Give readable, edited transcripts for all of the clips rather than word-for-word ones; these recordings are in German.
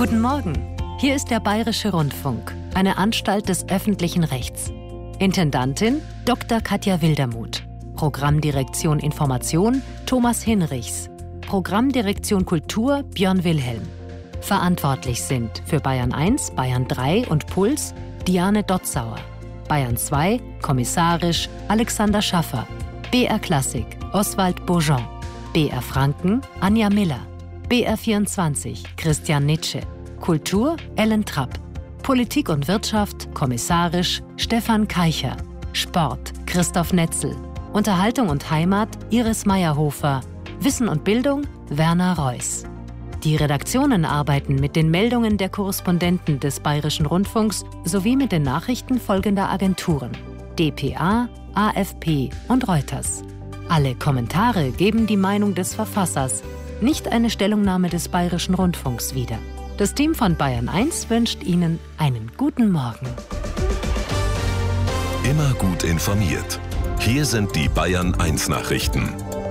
Guten Morgen, hier ist der Bayerische Rundfunk, eine Anstalt des öffentlichen Rechts. Intendantin Dr. Katja Wildermuth. Programmdirektion Information Thomas Hinrichs. Programmdirektion Kultur Björn Wilhelm. Verantwortlich sind für Bayern 1, Bayern 3 und Puls Diane Dotzauer. Bayern 2, kommissarisch Alexander Schaffer. BR Klassik Oswald Beaujean. BR Franken Anja Miller. BR 24 Christian Nitsche. Kultur Ellen Trapp. Politik und Wirtschaft kommissarisch Stefan Keicher. Sport Christoph Netzel. Unterhaltung und Heimat Iris Meyerhofer. Wissen und Bildung Werner Reuss. Die Redaktionen arbeiten mit den Meldungen der Korrespondenten des Bayerischen Rundfunks sowie mit den Nachrichten folgender Agenturen: dpa, AFP und Reuters. Alle Kommentare geben die Meinung des Verfassers, nicht eine Stellungnahme des Bayerischen Rundfunks wider. Das Team von Bayern 1 wünscht Ihnen einen guten Morgen. Immer gut informiert. Hier sind die Bayern 1 Nachrichten.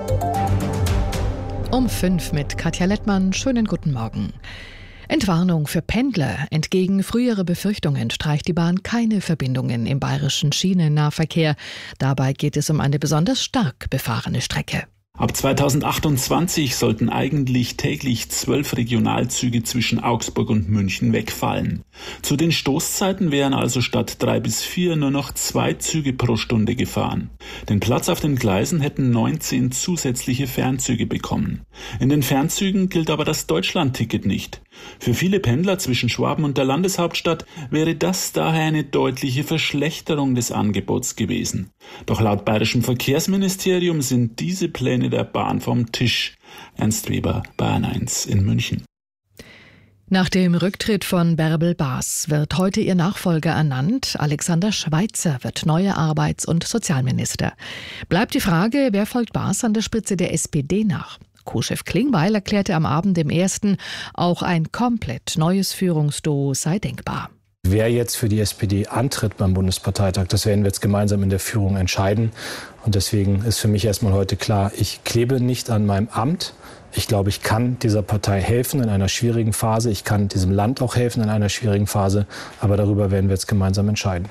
Um 5 mit Katja Lettmann. Schönen guten Morgen. Entwarnung für Pendler. Entgegen früherer Befürchtungen streicht die Bahn keine Verbindungen im bayerischen Schienennahverkehr. Dabei geht es um eine besonders stark befahrene Strecke. Ab 2028 sollten eigentlich täglich 12 Regionalzüge zwischen Augsburg und München wegfallen. Zu den Stoßzeiten wären also statt 3 bis 4 nur noch 2 Züge pro Stunde gefahren. Den Platz auf den Gleisen hätten 19 zusätzliche Fernzüge bekommen. In den Fernzügen gilt aber das Deutschlandticket nicht. Für viele Pendler zwischen Schwaben und der Landeshauptstadt wäre das daher eine deutliche Verschlechterung des Angebots gewesen. Doch laut Bayerischem Verkehrsministerium sind diese Pläne der Bahn vom Tisch. Ernst Weber, Bayern 1 in München. Nach dem Rücktritt von Bärbel Baas wird heute ihr Nachfolger ernannt. Alexander Schweitzer wird neuer Arbeits- und Sozialminister. Bleibt die Frage, wer folgt Baas an der Spitze der SPD nach? Co-Chef Klingbeil erklärte am Abend im Ersten, auch ein komplett neues Führungsduo sei denkbar. Wer jetzt für die SPD antritt beim Bundesparteitag, das werden wir jetzt gemeinsam in der Führung entscheiden. Und deswegen ist für mich erstmal heute klar, ich klebe nicht an meinem Amt. Ich glaube, ich kann dieser Partei helfen in einer schwierigen Phase. Ich kann diesem Land auch helfen in einer schwierigen Phase. Aber darüber werden wir jetzt gemeinsam entscheiden.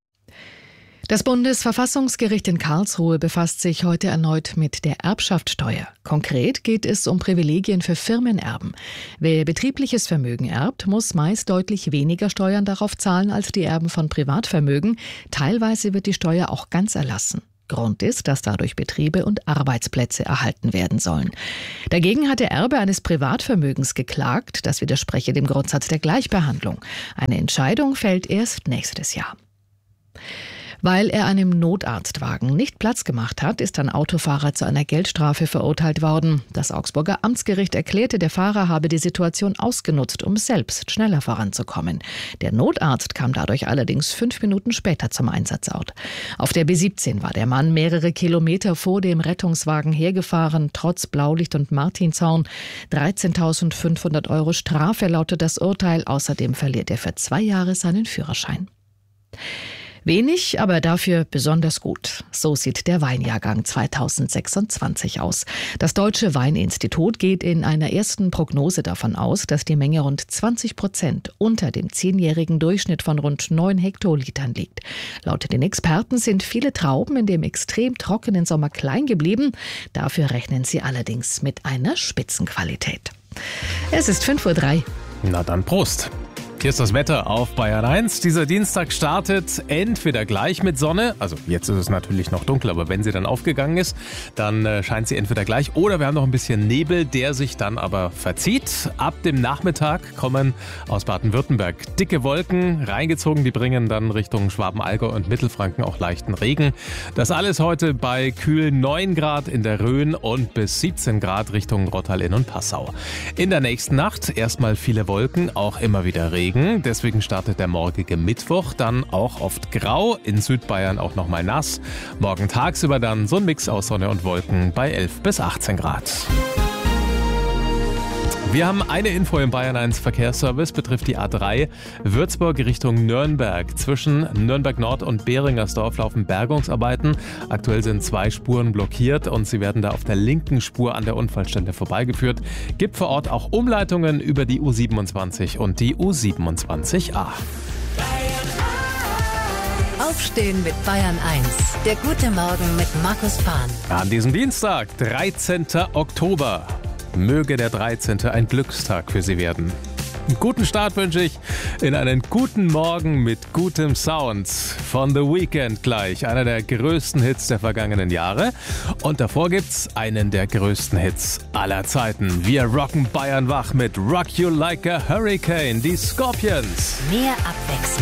Das Bundesverfassungsgericht in Karlsruhe befasst sich heute erneut mit der Erbschaftssteuer. Konkret geht es um Privilegien für Firmenerben. Wer betriebliches Vermögen erbt, muss meist deutlich weniger Steuern darauf zahlen als die Erben von Privatvermögen. Teilweise wird die Steuer auch ganz erlassen. Grund ist, dass dadurch Betriebe und Arbeitsplätze erhalten werden sollen. Dagegen hat der Erbe eines Privatvermögens geklagt. Das widerspreche dem Grundsatz der Gleichbehandlung. Eine Entscheidung fällt erst nächstes Jahr. Weil er einem Notarztwagen nicht Platz gemacht hat, ist ein Autofahrer zu einer Geldstrafe verurteilt worden. Das Augsburger Amtsgericht erklärte, der Fahrer habe die Situation ausgenutzt, um selbst schneller voranzukommen. Der Notarzt kam dadurch allerdings 5 Minuten später zum Einsatzort. Auf der B17 war der Mann mehrere Kilometer vor dem Rettungswagen hergefahren, trotz Blaulicht und Martinshorn. 13.500 € Strafe lautet das Urteil. Außerdem verliert er für 2 Jahre seinen Führerschein. Wenig, aber dafür besonders gut. So sieht der Weinjahrgang 2026 aus. Das Deutsche Weininstitut geht in einer ersten Prognose davon aus, dass die Menge rund 20% unter dem 10-jährigen Durchschnitt von rund 9 Hektolitern liegt. Laut den Experten sind viele Trauben in dem extrem trockenen Sommer klein geblieben. Dafür rechnen sie allerdings mit einer Spitzenqualität. Es ist 5:03 Uhr. Na dann Prost. Hier ist das Wetter auf Bayern 1. Dieser Dienstag startet entweder gleich mit Sonne, also jetzt ist es natürlich noch dunkel, aber wenn sie dann aufgegangen ist, dann scheint sie entweder gleich oder wir haben noch ein bisschen Nebel, der sich dann aber verzieht. Ab dem Nachmittag kommen aus Baden-Württemberg dicke Wolken reingezogen, die bringen dann Richtung Schwaben-Allgäu und Mittelfranken auch leichten Regen. Das alles heute bei kühlen 9 Grad in der Rhön und bis 17 Grad Richtung Rottal-Inn und Passau. In der nächsten Nacht erstmal viele Wolken, auch immer wieder Regen. Deswegen startet der morgige Mittwoch dann auch oft grau, in Südbayern auch nochmal nass. Morgen tagsüber dann so ein Mix aus Sonne und Wolken bei 11 bis 18 Grad. Wir haben eine Info im Bayern 1 Verkehrsservice, betrifft die A3 Würzburg Richtung Nürnberg. Zwischen Nürnberg Nord und Beringersdorf laufen Bergungsarbeiten. Aktuell sind 2 Spuren blockiert und sie werden da auf der linken Spur an der Unfallstelle vorbeigeführt. Gibt vor Ort auch Umleitungen über die U27 und die U27a. Aufstehen mit Bayern 1. Der gute Morgen mit Markus Fahn. An diesem Dienstag, 13. Oktober. Möge der 13. ein Glückstag für Sie werden. Einen guten Start wünsche ich in einen guten Morgen mit gutem Sound von The Weeknd gleich. Einer der größten Hits der vergangenen Jahre. Und davor gibt's einen der größten Hits aller Zeiten. Wir rocken Bayern wach mit Rock You Like a Hurricane, die Scorpions. Mehr Abwechslung.